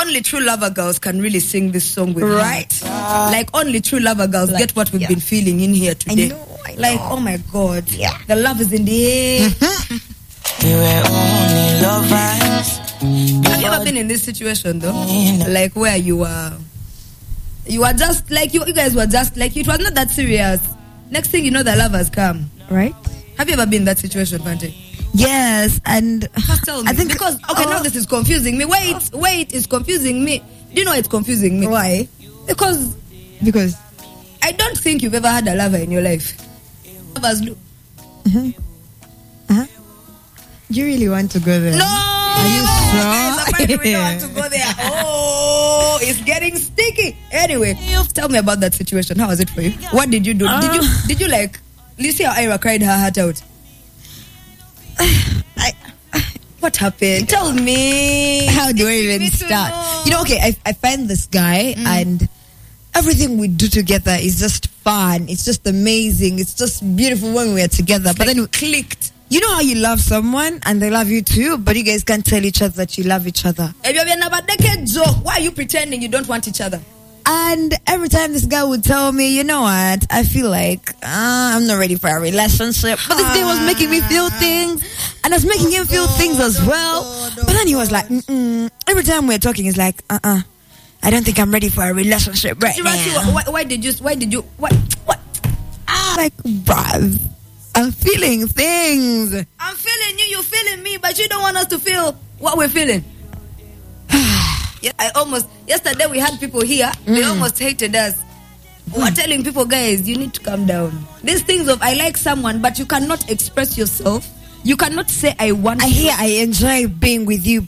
only true lover girls can really sing this song with Right. heart. Like only true lover girls get what we've been feeling in here today. I know. Like, oh my God. Yeah. The love is in the air. We were only lovers. Have you ever been in this situation though? Like where you are just like you guys were just like, it was not that serious. Next thing you know, the love has come. Right? Have you ever been in that situation, Pante? Yes, and Just tell me. I think Because now this is confusing me. Wait, it's confusing me. Do you know it's confusing me? Why? Because I don't think you've ever had a lover in your life. Lovers do. you really want to go there? No! Are you sure? We don't want to go there. Oh, it's getting sticky. Anyway, tell me about that situation. How was it for you? What did you do? Did you like? You see how Ira cried her heart out? What happened? Tell me. How do I even start? You know, okay, I find this guy and everything we do together is just fun. It's just amazing. It's just beautiful when we're together. But then we clicked. You know how you love someone and they love you too, but you guys can't tell each other that you love each other. Why are you pretending you don't want each other? And every time this guy would tell me, you know what, I feel like I'm not ready for a relationship. But this guy was making me feel things, and I was making him feel things as well. But then he was like, every time we're talking, he's like, I don't think I'm ready for a relationship right now. Why did you? Like, bruv, I'm feeling things. I'm feeling you, you're feeling me, but you don't want us to feel what we're feeling. Yesterday we had people here, they almost hated us. We're telling people, guys, you need to calm down. These things of I like someone, but you cannot express yourself. You cannot say I want you. I enjoy being with you.